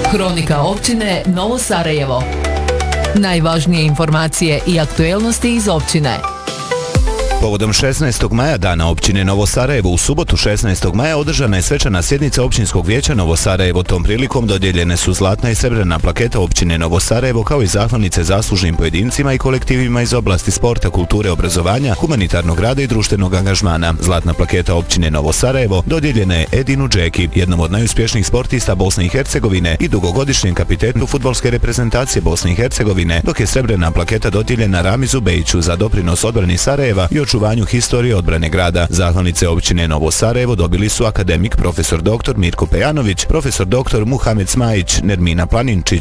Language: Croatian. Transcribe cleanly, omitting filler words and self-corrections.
Kronika općine Novo Sarajevo. Najvažnije informacije i aktuelnosti iz općine. Povodom 16. maja, dana općine Novo Sarajevo, u subotu 16. maja održana je svečana sjednica općinskog vijeća Novo Sarajevo. Tom prilikom dodijeljene su zlatna i srebrna plaketa općine Novo Sarajevo, kao i zahvalnice zaslužnim pojedincima i kolektivima iz oblasti sporta, kulture, obrazovanja, humanitarnog rada i društvenog angažmana. Zlatna plaketa općine Novo Sarajevo dodijeljena je Edinu Džeki, jednom od najuspješnijih sportista Bosne i Hercegovine i dugogodišnjem kapitenu fudbalske reprezentacije Bosne i Hercegovine, dok je srebrna plaketa dodijeljena Ramizu Bejiću za doprinos odbrani Sarajeva i očuvanju historije odbrane grada. Zahvalnice općine Novo Sarajevo dobili su akademik profesor dr. Mirko Pejanović, profesor dr. Muhamed Smajić, Nermina Planinčić,